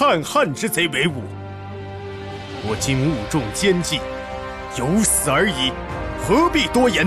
汉汉之贼为伍。我今误中奸计，有死而已，何必多言？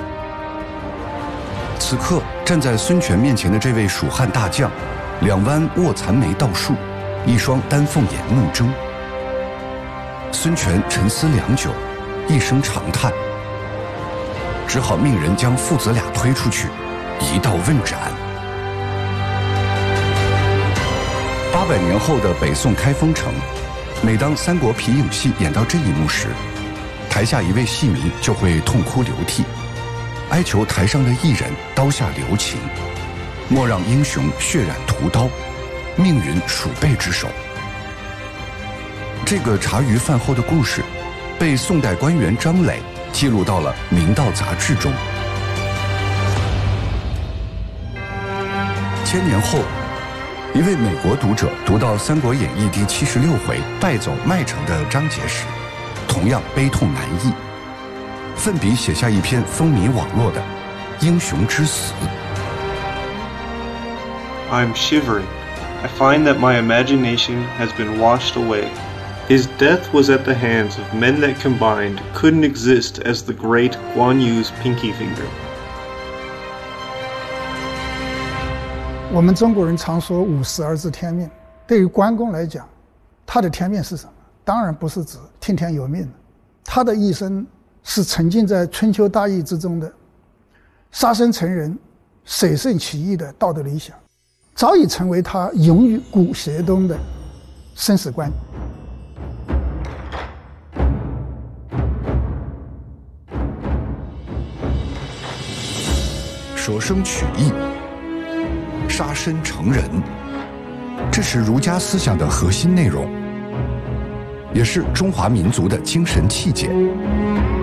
此刻站在孙权面前的这位蜀汉大将，两弯卧蚕眉倒竖，一双丹凤眼目睁。孙权沉思良久，一声长叹，只好命人将父子俩推出去，一道问斩。800年后的北宋开封城，每当三国皮影戏演到这一幕时，台下一位戏迷就会痛哭流涕，哀求台上的艺人刀下留情，莫让英雄血染屠刀，命运鼠辈之手。这个茶余饭后的故事，被宋代官员张磊记录到了《明道》杂志中。1000年后，一位美国读者读到《三国演义》第76回败走麦城的章节时，同样悲痛难抑，奋笔写下一篇风靡网络的《英雄之死》。 I'm shivering. I find that my imagination has been washed away. His death was at the hands of men that combined couldn't exist as the great Guan Yu's pinky finger. 我们中国人常说五十而知天命，对于关公来讲，他的天命是什么？当然不是指听天由命，他的一生是沉浸在春秋大义之中的，杀身成仁、舍圣起义的道德理想，早已成为他勇于古邪东的生死观。 舍生取义，杀身成仁，这是儒家思想的核心内容，也是中华民族的精神气节。